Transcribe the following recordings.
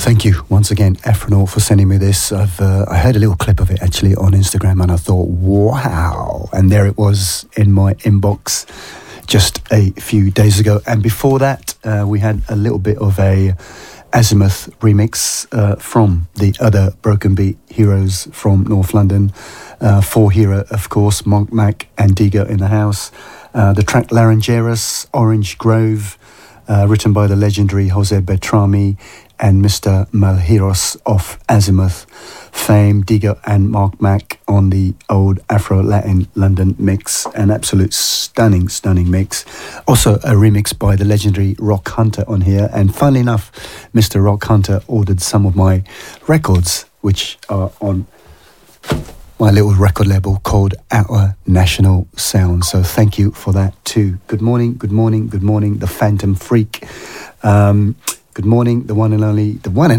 Thank you once again, Efrenor, for sending me this. I heard a little clip of it actually on Instagram, and I thought, wow! And there it was in my inbox just a few days ago. And before that, we had a little bit of a Azimuth remix from the other Broken Beat heroes from North London. 4 Hero, of course, Mark Mac and Digo in the house. The track Laranjeras, Orange Grove, written by the legendary Jose Beltrami and Mr. Malheiros of Azimuth fame. Digo and Mark Mac on the old Afro-Latin London mix. An absolute stunning mix. Also a remix by the legendary Rock Hunter on here. And funnily enough, Mr. Rock Hunter ordered some of my records, which are on my little record label called Our National Sound. So thank you for that too. Good morning, the Phantom Freak. Good morning, the one and only,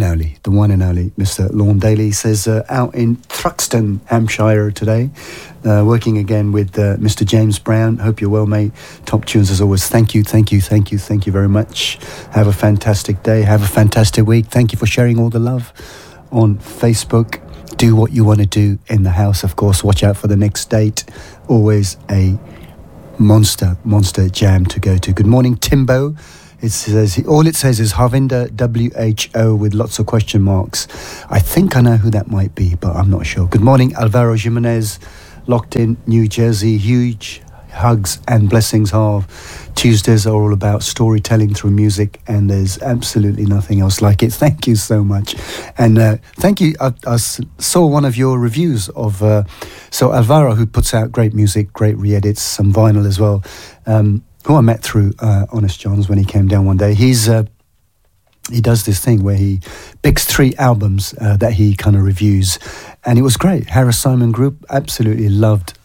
Mr. Lorne Daly says, out in Thruxton, Hampshire today, working again with Mr. James Brown. Hope you're well, mate. Top tunes as always. Thank you very much. Have a fantastic day. Have a fantastic week. Thank you for sharing all the love on Facebook. Do what you want to do in the house, of course. Watch out for the next date. Always a monster jam to go to. Good morning, Timbo. It says, all it says is Harvinder WHO with lots of question marks. I think I know who that might be, but I'm not sure. Good morning, Alvaro Jimenez, locked in New Jersey. Huge hugs and blessings, Harv. Tuesdays are all about storytelling through music, and there's absolutely nothing else like it. Thank you so much. And thank you. I saw one of your reviews of so Alvaro, who puts out great music, great re-edits, some vinyl as well, who I met through Honest John's when he came down one day. He does this thing where he picks 3 albums that he kind of reviews, and it was great. Harris Simon Group, absolutely loved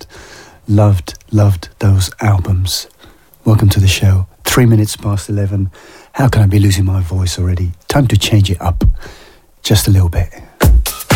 those albums. Welcome to the show. 3 minutes past 11. How can I be losing my voice already? Time to change it up just a little bit.